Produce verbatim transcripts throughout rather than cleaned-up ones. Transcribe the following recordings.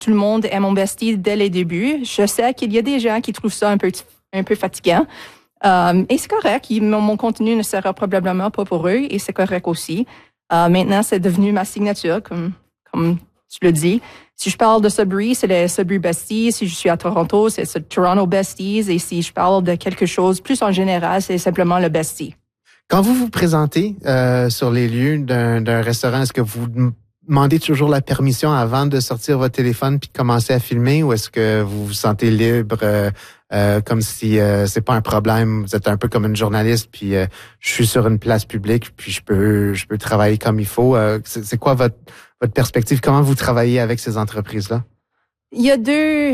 tout le monde est mon bestie dès les débuts. Je sais qu'il y a des gens qui trouvent ça un peu, un peu fatigant. Euh, et c'est correct. Mon, mon contenu ne sera probablement pas pour eux et c'est correct aussi. Euh, maintenant, c'est devenu ma signature, comme, comme tu le dis. Si je parle de Sudbury, c'est les Sudbury Besties. Si je suis à Toronto, c'est le Toronto Besties. Et si je parle de quelque chose plus en général, c'est simplement le Bestie. Quand vous vous présentez euh, sur les lieux d'un, d'un restaurant, est-ce que vous demandez toujours la permission avant de sortir votre téléphone puis de commencer à filmer, ou est-ce que vous vous sentez libre, euh, euh, comme si euh, c'est pas un problème, vous êtes un peu comme une journaliste, puis euh, je suis sur une place publique, puis je peux je peux travailler comme il faut. Euh, c'est, c'est quoi votre votre perspective? Comment vous travaillez avec ces entreprises-là? Il y a deux...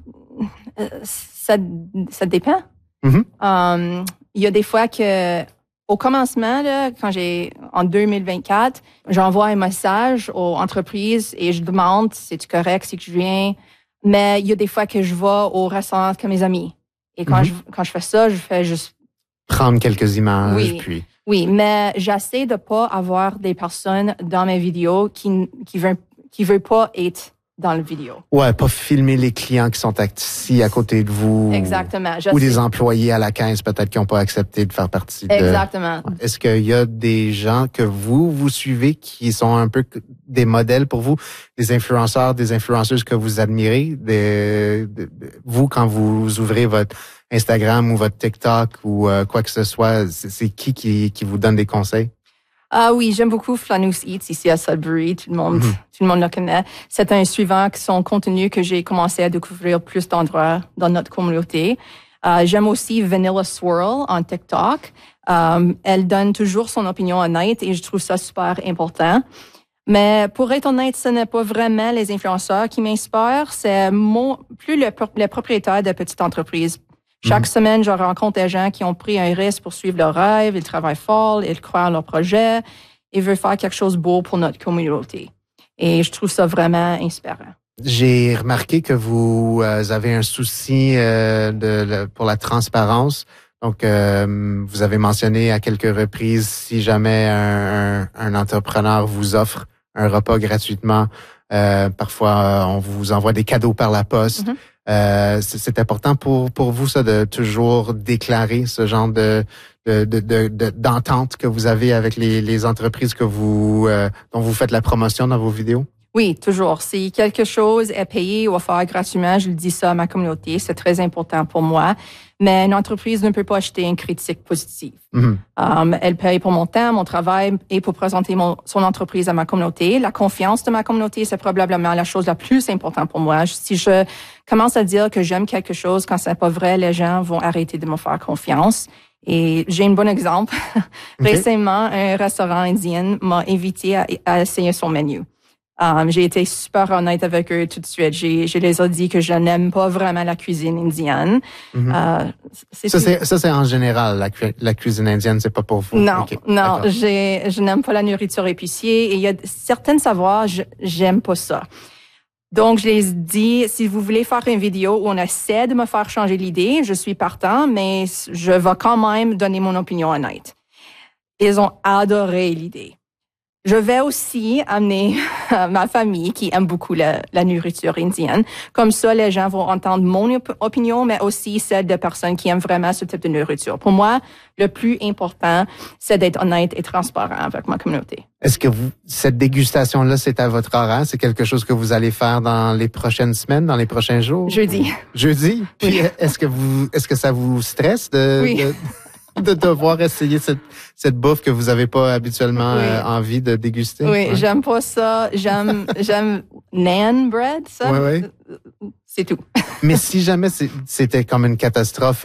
Euh, ça, ça dépend. Mm-hmm. Um, il y a des fois que... Au commencement, là, quand j'ai en deux mille vingt-quatre, j'envoie un message aux entreprises et je demande si c'est correct, si je viens. Mais il y a des fois que je vais au restaurant comme mes amis. Et quand, mm-hmm. je, quand je fais ça, je fais juste... Prendre quelques images, oui, puis... Oui, mais j'essaie de pas avoir des personnes dans mes vidéos qui qui veulent, qui veulent pas être dans la vidéo. Ouais, pas filmer les clients qui sont assis à côté de vous. Exactement. Ou des employés à la caisse peut-être qui n'ont pas accepté de faire partie de... Exactement. Est-ce qu'il y a des gens que vous, vous suivez qui sont un peu des modèles pour vous, des influenceurs, des influenceuses que vous admirez, des, de, de, vous, quand vous ouvrez votre Instagram ou votre TikTok ou euh, quoi que ce soit, c'est, c'est qui, qui qui vous donne des conseils? Ah oui, j'aime beaucoup Flanous Eats ici à Sudbury. Tout le monde, mm-hmm. tout le monde le connaît. C'est un suivant que son contenu que j'ai commencé à découvrir plus d'endroits dans notre communauté. Euh, j'aime aussi Vanilla Swirl en TikTok. Um, elle donne toujours son opinion honnête et je trouve ça super important. Mais pour être honnête, ce n'est pas vraiment les influenceurs qui m'inspirent. C'est mon, plus le, les propriétaires de petites entreprises. Chaque mm-hmm. semaine, je rencontre des gens qui ont pris un risque pour suivre leur rêve, ils travaillent fort, ils croient en leur projet, ils veulent faire quelque chose de beau pour notre communauté. Et je trouve ça vraiment inspirant. J'ai remarqué que vous euh, avez un souci euh, de, de, pour la transparence. Donc, euh, vous avez mentionné à quelques reprises, si jamais un, un, un entrepreneur vous offre un repas gratuitement, euh, parfois on vous envoie des cadeaux par la poste. Mm-hmm. Euh, c'est, c'est important pour pour vous ça de toujours déclarer ce genre de de de, de, de d'entente que vous avez avec les les entreprises que vous euh, dont vous faites la promotion dans vos vidéos? Oui, toujours. Si quelque chose est payé ou offert gratuitement, je le dis ça à ma communauté, c'est très important pour moi. Mais une entreprise ne peut pas acheter une critique positive. Mm-hmm. Um, elle paye pour mon temps, mon travail et pour présenter mon, son entreprise à ma communauté. La confiance de ma communauté, c'est probablement la chose la plus importante pour moi. Si je commence à dire que j'aime quelque chose quand c'est pas vrai, les gens vont arrêter de me faire confiance. Et j'ai un bon exemple. Okay. Récemment, un restaurant indien m'a invité à, à essayer son menu. Um, j'ai été super honnête avec eux tout de suite. J'ai, je les ai dit que je n'aime pas vraiment la cuisine indienne. Mm-hmm. Uh, c'est ça, c'est, ça, c'est en général, la, cu- la cuisine indienne, c'est pas pour vous? Non, okay. non, j'ai, je n'aime pas la nourriture épicée et il y a certains savoirs, je, j'aime pas ça. Donc, je les ai dit, si vous voulez faire une vidéo où on essaie de me faire changer l'idée, je suis partant, mais je vais quand même donner mon opinion honnête. Ils ont adoré l'idée. Je vais aussi amener ma famille qui aime beaucoup la, la nourriture indienne. Comme ça, les gens vont entendre mon op- opinion, mais aussi celle de personnes qui aiment vraiment ce type de nourriture. Pour moi, le plus important, c'est d'être honnête et transparent avec ma communauté. Est-ce que vous, cette dégustation-là, c'est à votre horaire? C'est quelque chose que vous allez faire dans les prochaines semaines, dans les prochains jours? Jeudi. Jeudi? Puis, oui. est-ce que vous, est-ce que ça vous stresse de... Oui. de... de devoir essayer cette cette bouffe que vous avez pas habituellement oui. euh, envie de déguster. Oui, ouais. J'aime pas ça. J'aime j'aime naan bread, ça. Oui, oui. C'est tout. Mais si jamais c'était comme une catastrophe,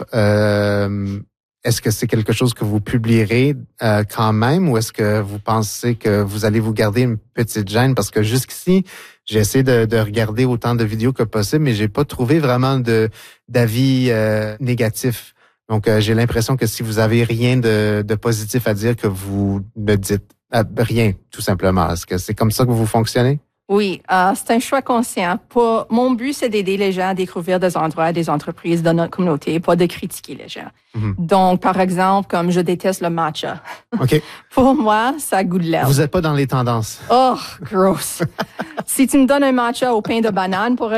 euh, est-ce que c'est quelque chose que vous publierez euh, quand même, ou est-ce que vous pensez que vous allez vous garder une petite gêne? Parce que jusqu'ici, j'ai essayé de, de regarder autant de vidéos que possible, mais j'ai pas trouvé vraiment de d'avis euh, négatifs. Donc, euh, j'ai l'impression que si vous avez rien de, de positif à dire, que vous ne dites rien, tout simplement. Est-ce que c'est comme ça que vous fonctionnez? Oui, euh, c'est un choix conscient. Pour, mon but, c'est d'aider les gens à découvrir des endroits, des entreprises de notre communauté, pas de critiquer les gens. Mm-hmm. Donc, par exemple, comme je déteste le matcha. OK. Pour moi, ça goûte l'herbe. Vous n'êtes pas dans les tendances. Oh, gross. Si tu me donnes un matcha au pain de banane, pour